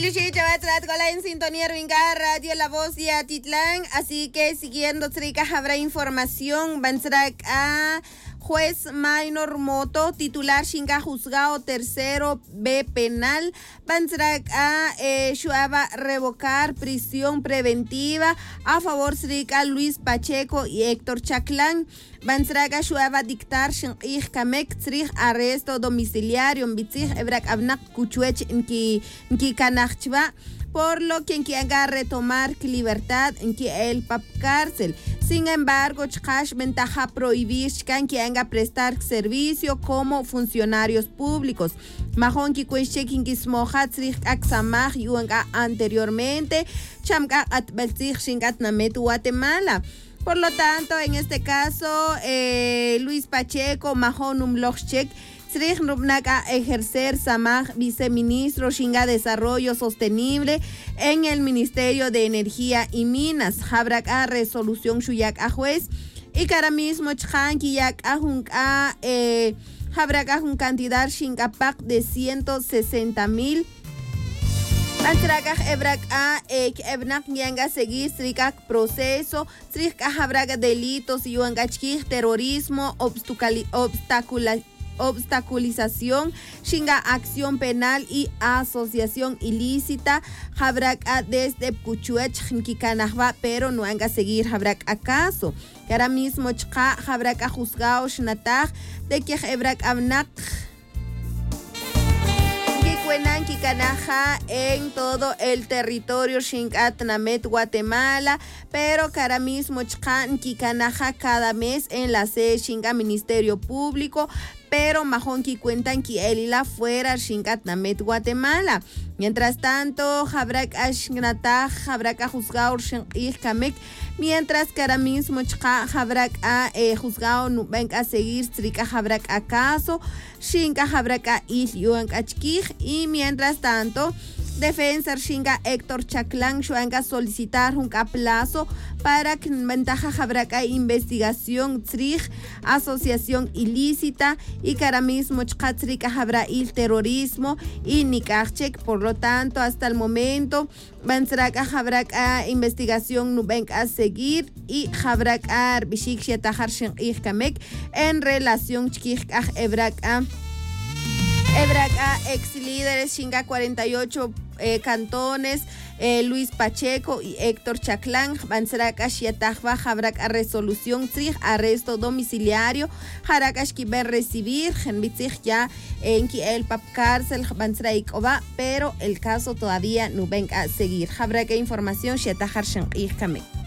Ilushi Chavatrat Gola en sintonía Ruinga Radio La Voz y Atitlán. Así que siguiendo Trika habrá información. Bansrak a juez Maynor Moto, titular Shinga juzgado tercero B penal. Bansrak a Shuaba revocar prisión preventiva a favor Srika Luis Pacheco y Héctor Chaclán. Bansraga Shuaba dictar Shinqih Kamek Trij arresto domiciliario Bitzij Ebrak Abnak Kuchuech Nki Kanachchva, por lo que haga retomar libertad en que el pap cárcel. Sin embargo, Chkash ventaja prohibir que haga prestar servicio como funcionarios públicos. Mahon ki kuishek kismohat Trij Aksamaj yuanga anteriormente Chamka Atbelzij Shingat Namet Guatemala. Por lo tanto, en este caso, Luis Pacheco, Mahonum Lochchek, Srij Nubnaga ejercer Samaj, viceministro Shinga Desarrollo Sostenible en el Ministerio de Energía y Minas. Habrak a resolución Shuyak a juez. Y cara mismo Chhan Kiyak a Junka, Habrak a un cantidad Shingapak de 160,000. Bansrakaj ebrak a ebnak yanga seguir strikak proceso, strikaj habraga delitos y yuangachkij terrorismo, obstaculización, shinga acción penal y asociación ilícita, habrak a desde Puchuech Nkikanajba, pero no hanga seguir habrak acaso. Que ahora mismo chka habrak a juzgado shnataj de que ebrak abnak Kikanaja en todo el territorio Shingat Namet Guatemala, pero cara mismo Chkan Kikanaja cada mes en la sede Shinga Ministerio Público, pero Mahon ki cuentan que él fuera Shingat Namet Guatemala. Mientras tanto, Habrak Ashnataj, Habrak a juzgado Shinqih Kamek, mientras que ahora mismo Chka Habrak a juzgado Nubank a seguir Strika Habrak a caso, Shinka Habrak a Ilyuan Achkij, y mientras tanto, defensa Shinga Héctor Chaclán Shuanga solicitar un plazo para que ventaja Habraka investigación Trij, asociación ilícita y que ahora mismo Chkatrika Habra il terrorismo y Nikachek. Por lo tanto, hasta el momento Bansraka Habraka investigación Nubank a seguir y Habraka Bishik Shetahar Shinqih Kamek en relación Chkij Ebraka ex líderes Shinga 48 cantones, Luis Pacheco y Héctor Chaclán, Bansraka Shiatajba, Habraka resolución Trij, arresto domiciliario, Harakash Kiber recibir, Genbitzij ya en el pap cárcel, Bansraikova, pero el caso todavía no venga a seguir. Habraka información Shiatajar Shanqih Kamek.